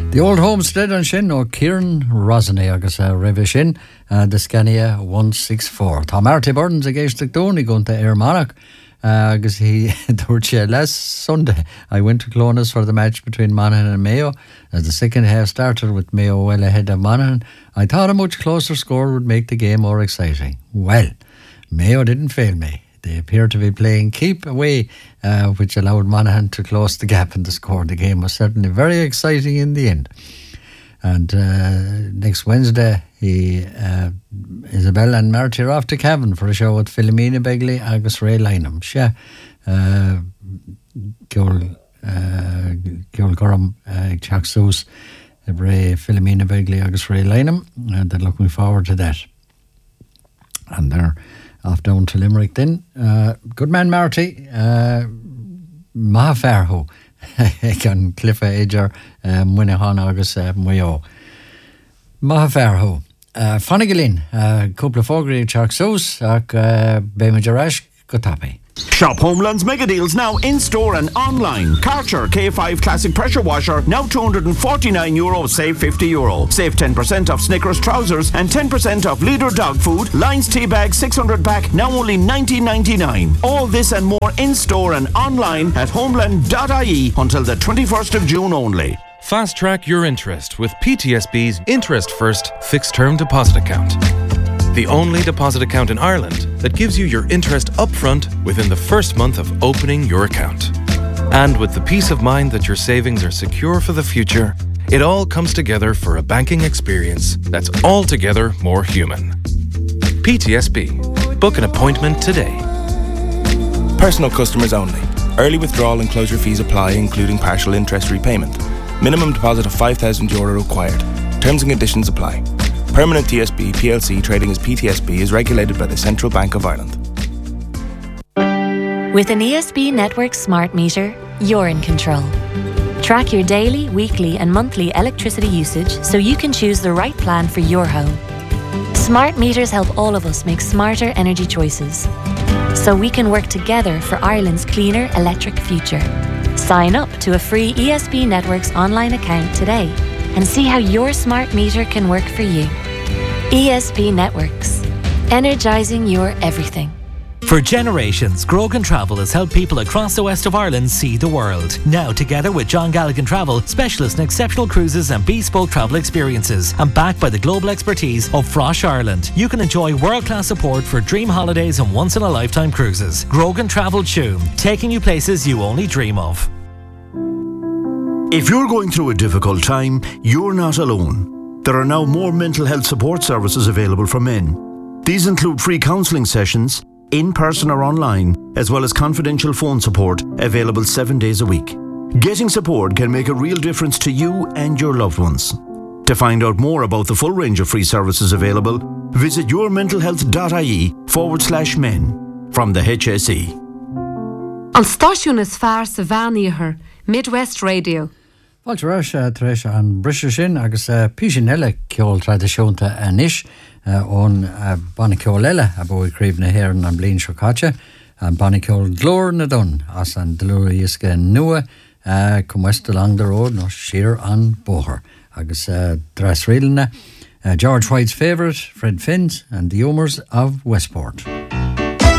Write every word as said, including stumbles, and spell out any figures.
The Old Homestead on sin ó Kieran Rosany agus uh, Rive sin uh, the Scania one sixty-four. Tá Marty Burns a géiste dúnig gonta Air Monarch uh, agus he dúirt last Sunday I went to Clones for the match between Monaghan and Mayo. As the second half started with Mayo well ahead of Monaghan, I thought a much closer score would make the game more exciting. Well, Mayo didn't fail me. They appeared to be playing keep away, uh, which allowed Monaghan to close the gap in the score. The game was certainly very exciting in the end. And uh, next Wednesday, he, uh, Isabel and Marty are off to Cavan for a show with Philomena Begley agus Ray Lynham. She, uh, Gil, uh, Gil Gorham, uh, Chuck Seuss, Ray, Philomena Begley agus Ray Lynham. And they're looking forward to that. And they're off down to Limerick then. Uh, good man Marty, uh, Maha Farho, gan Cliffa Edger, Muinahan agus Mayo. Maha Farho. Fanigalin, couple of fogri Chuck Seuss, ac Bemajarash Gotapi. Shop Homeland's mega deals now in store and online. Karcher K five Classic Pressure Washer now two hundred forty-nine euro, save fifty euro. Save ten percent off Snickers trousers and ten percent off Leader dog food. Lions tea bag six hundred pack now only nineteen ninety-nine. All this and more in store and online at homeland dot I E until the twenty-first of June only. Fast track your interest with P T S B's Interest First Fixed Term Deposit Account. The only deposit account in Ireland that gives you your interest upfront within the first month of opening your account. And with the peace of mind that your savings are secure for the future, it all comes together for a banking experience that's altogether more human. P T S B. Book an appointment today. Personal customers only. Early withdrawal and closure fees apply, including partial interest repayment. Minimum deposit of five thousand euro required. Terms and conditions apply. Permanent T S B P L C trading as P T S B is regulated by the Central Bank of Ireland. With an E S B Network smart meter, you're in control. Track your daily, weekly and monthly electricity usage so you can choose the right plan for your home. Smart meters help all of us make smarter energy choices, so we can work together for Ireland's cleaner electric future. Sign up to a free E S B Networks online account today and see how your smart meter can work for you. E S B Networks. Energising your everything. For generations, Grogan Travel has helped people across the west of Ireland see the world. Now, together with John Galligan Travel, specialists in exceptional cruises and bespoke travel experiences, and backed by the global expertise of Frosh Ireland, you can enjoy world-class support for dream holidays and once-in-a-lifetime cruises. Grogan Travel Tuam, taking you places you only dream of. If you're going through a difficult time, you're not alone. There are now more mental health support services available for men. These include free counselling sessions, in person or online, as well as confidential phone support available seven days a week. Getting support can make a real difference to you and your loved ones. To find out more about the full range of free services available, visit yourmentalhealth.ie forward slash men from the H S E. An stáisiún is fearr sa bheaníothar, Midwest Radio. Fáilte ráis Theresa an brise sin agus písin eile ceol tradiisiúnta anis ón banna ceol eile a bó críomh na hÉireann an bliain seo caite an banna ceol glór na dun as an dlúra iasca nua cum west along the road nó siar an bóthar agus dras rialna George White's favourite Fred Finns and the Humours of Westport.